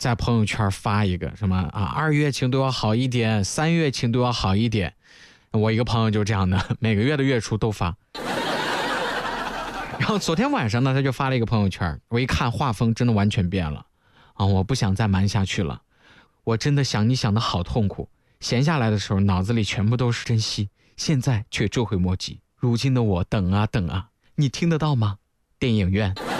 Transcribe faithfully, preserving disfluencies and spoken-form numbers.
在朋友圈发一个什么啊，二月请对我好一点，三月请对我好一点。我一个朋友就这样的，每个月的月初都发。然后昨天晚上呢，他就发了一个朋友圈，我一看画风真的完全变了啊！我不想再瞒下去了，我真的想你想的好痛苦，闲下来的时候脑子里全部都是珍惜，现在却追悔莫及。如今的我等啊等啊，你听得到吗？电影院。